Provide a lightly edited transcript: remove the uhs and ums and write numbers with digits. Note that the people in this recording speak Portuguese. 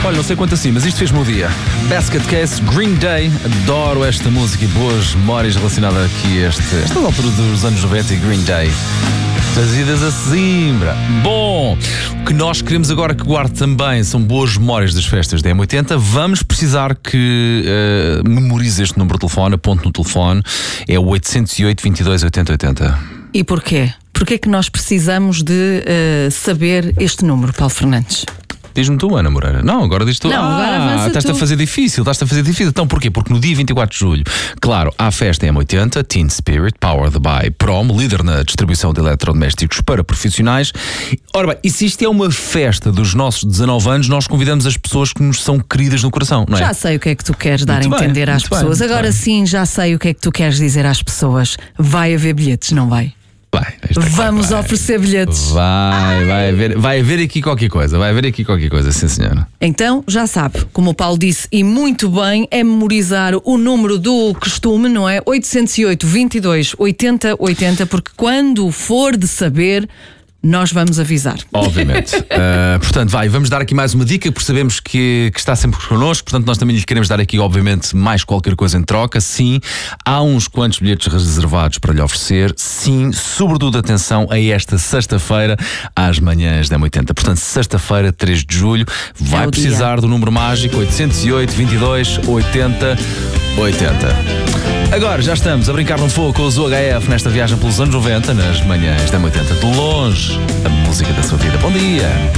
Olha, não sei quanto assim, mas isto fez-me o dia. Basket Case, Green Day. Adoro esta música e boas memórias relacionadas aqui a esta altura dos anos 90 e Green Day. As idas a Sesimbra. Bom, o que nós queremos agora que guarde também são boas memórias das festas da M80. Vamos precisar que memorize este número de telefone, aponte no telefone. É o 808 22 80 80. E porquê? Porquê que nós precisamos de saber este número, Paulo Fernandes? Diz-me tu, Ana Moreira. Não, agora diz tu. Não, agora avança estás-te tu. a fazer difícil. Então porquê? Porque no dia 24 de julho, claro, há a festa M80, Teen Spirit, powered by Prom, líder na distribuição de eletrodomésticos para profissionais. Ora bem, e se isto é uma festa dos nossos 19 anos, nós convidamos as pessoas que nos são queridas no coração, não é? Já sei o que é que tu queres dar a Muito bem, entender às muito bem, pessoas. muito Agora bem. sim, já sei o que é que tu queres dizer às pessoas. Vai haver bilhetes, não vai? Vai, isto é claro, Vamos vai. oferecer bilhetes. Vai haver aqui qualquer coisa. Vai haver aqui qualquer coisa, sim senhora. Então, já sabe, como o Paulo disse, e muito bem, é memorizar o número do costume, não é? 808 22 80 80, porque quando for de saber, nós vamos avisar. Obviamente. Portanto, vamos dar aqui mais uma dica, porque sabemos que está sempre connosco, portanto nós também lhe queremos dar aqui, obviamente, mais qualquer coisa em troca. Sim, há uns quantos bilhetes reservados para lhe oferecer. Sim, sobretudo atenção a esta sexta-feira, às manhãs da M80. Portanto, sexta-feira, 3 de julho, vai o precisar dia. do número mágico 808 22 80 80. Agora já estamos a brincar um pouco com os UHF nesta viagem pelos anos 90, nas manhãs da M80. De longe, a música da sua vida. Bom dia!